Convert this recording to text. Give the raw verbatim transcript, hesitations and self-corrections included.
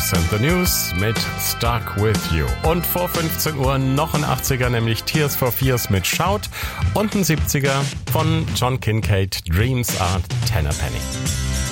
News and the News mit Stuck With You. Und vor fünfzehn Uhr noch ein achtziger, nämlich Tears for Fears mit Shout und ein siebziger von John Kincade, Dreams Are Ten a Penny.